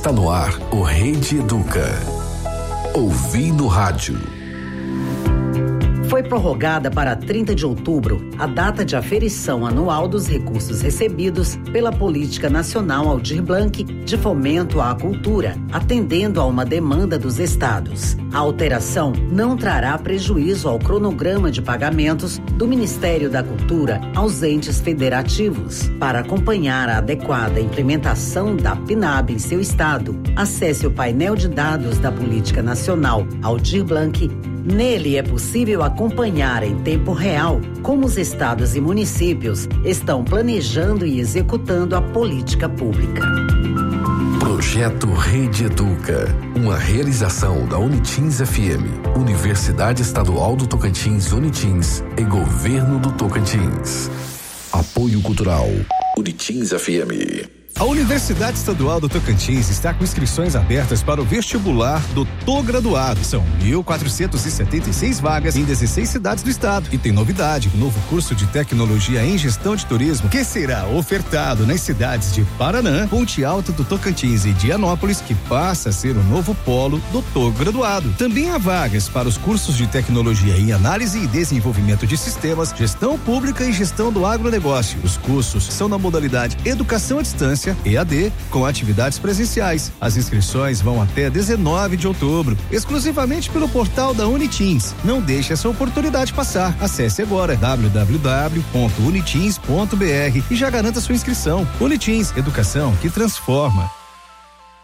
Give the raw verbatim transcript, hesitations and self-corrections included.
Está no ar o Rede Educa. Ouvi no rádio. Foi prorrogada para trinta de outubro a data de aferição anual dos recursos recebidos pela Política Nacional Aldir Blanc de Fomento à Cultura, atendendo a uma demanda dos estados. A alteração não trará prejuízo ao cronograma de pagamentos do Ministério da Cultura aos entes federativos. Para acompanhar a adequada implementação da P N A B em seu estado, acesse o painel de dados da Política Nacional Aldir Blanc. Nele é possível acompanhar em tempo real como os estados e municípios estão planejando e executando a política pública. Projeto Rede Educa, uma realização da Unitins F M, Universidade Estadual do Tocantins Unitins e Governo do Tocantins. Apoio Cultural, Unitins F M. A Universidade Estadual do Tocantins está com inscrições abertas para o vestibular do T O Graduado. São mil quatrocentas e setenta e seis vagas em dezesseis cidades do estado. E tem novidade, o novo curso de tecnologia em gestão de turismo que será ofertado nas cidades de Paranã, Ponte Alta do Tocantins e Dianópolis, que passa a ser o novo polo do T O Graduado. Também há vagas para os cursos de tecnologia em análise e desenvolvimento de sistemas, gestão pública e gestão do agronegócio. Os cursos são na modalidade educação à distância, E A D, com atividades presenciais. As inscrições vão até dezenove de outubro, exclusivamente pelo portal da Unitins. Não deixe essa oportunidade passar. Acesse agora w w w ponto unitins ponto b r e já garanta sua inscrição. Unitins, educação que transforma.